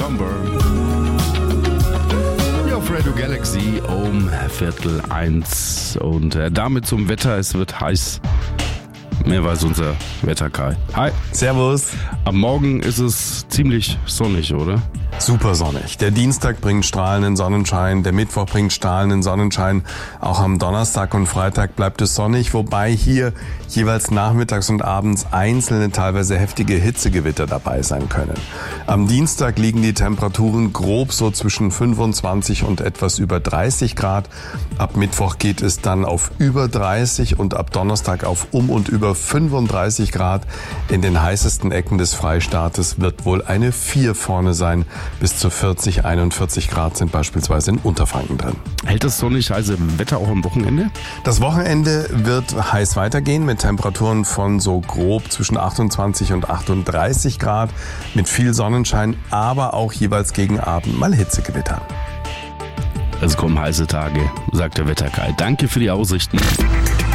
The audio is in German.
September. Hier auf Radio Galaxy um 12:45 und damit zum Wetter. Es wird heiß. Mehr weiß unser Wetterkai. Hi. Servus. Am Morgen ist es ziemlich sonnig, oder? Super sonnig. Der Dienstag bringt strahlenden Sonnenschein, der Mittwoch bringt strahlenden Sonnenschein. Auch am Donnerstag und Freitag bleibt es sonnig, wobei hier jeweils nachmittags und abends einzelne, teilweise heftige Hitzegewitter dabei sein können. Am Dienstag liegen die Temperaturen grob so zwischen 25 und etwas über 30 Grad. Ab Mittwoch geht es dann auf über 30 und ab Donnerstag auf und über 35 Grad. In den heißesten Ecken des Freistaates wird wohl eine 4 vorne sein. Bis zu 40, 41 Grad sind beispielsweise in Unterfranken drin. Hält das sonnig heiße Wetter auch am Wochenende? Das Wochenende wird heiß weitergehen mit Temperaturen von so grob zwischen 28 und 38 Grad mit viel Sonnenschein, aber auch jeweils gegen Abend mal Hitzegewitter. Es kommen heiße Tage, sagt der Wetterkai. Danke für die Aussichten.